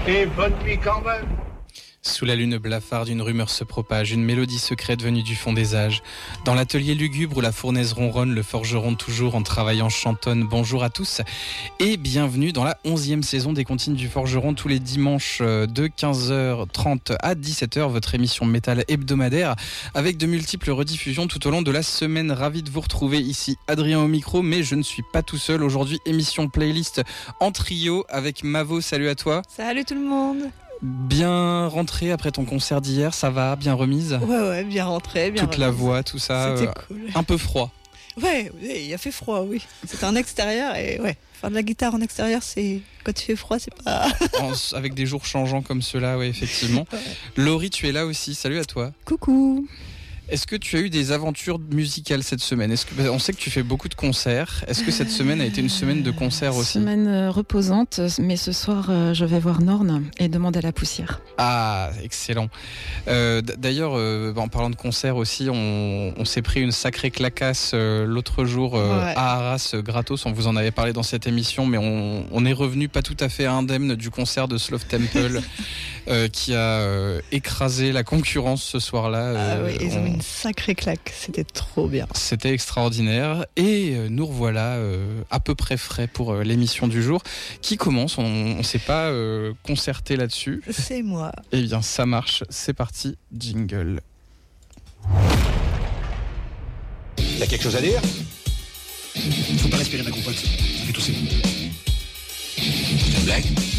Et bonne nuit quand même. Sous la lune blafarde, une rumeur se propage, une mélodie secrète venue du fond des âges. Dans l'atelier lugubre où la fournaise ronronne, le forgeron toujours en travaillant chantonne. Bonjour à tous et bienvenue dans la 11e saison des Comptines du Forgeron, tous les dimanches de 15h30 à 17h, votre émission métal hebdomadaire avec de multiples rediffusions tout au long de la semaine. Ravi de vous retrouver ici, Adrien au micro, mais je ne suis pas tout seul. Aujourd'hui, émission playlist en trio avec Mavo. Salut à toi. Salut tout le monde. Bien rentré après ton concert d'hier, ça va, bien remise? Ouais, bien rentré, bien toute remise. La voix, tout ça. C'était cool. Un peu froid. Ouais, il a fait froid, oui. C'était en extérieur et ouais, faire de la guitare en extérieur, c'est quand il fait froid, c'est pas. Avec des jours changeants comme ceux-là, oui, effectivement. Ouais. Laurie, tu es là aussi. Salut à toi. Coucou. Est-ce que tu as eu des aventures musicales cette semaine? On sait que tu fais beaucoup de concerts. Est-ce que cette semaine a été une semaine de concerts aussi? Semaine reposante, mais ce soir, je vais voir Norne et Demande à la poussière. Ah, excellent. D'ailleurs, en parlant de concerts aussi, on s'est pris une sacrée clacasse l'autre jour à Arras, gratos. On vous en avait parlé dans cette émission, mais on est revenu pas tout à fait indemne du concert de Slow Temple qui a écrasé la concurrence ce soir-là. Oui, ils ont mis une sacrée claque, c'était trop bien. C'était extraordinaire et nous revoilà à peu près frais pour l'émission du jour qui commence. On ne s'est pas concerté là-dessus. C'est moi. Eh bien ça marche, c'est parti, jingle. T'as quelque chose à dire? Faut pas respirer ma compote, ça fait tousser. C'est une blague?